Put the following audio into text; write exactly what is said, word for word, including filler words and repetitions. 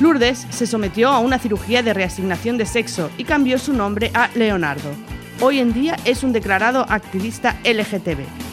Lourdes se sometió a una cirugía de reasignación de sexo y cambió su nombre a Leonardo. Hoy en día es un declarado activista L G T B.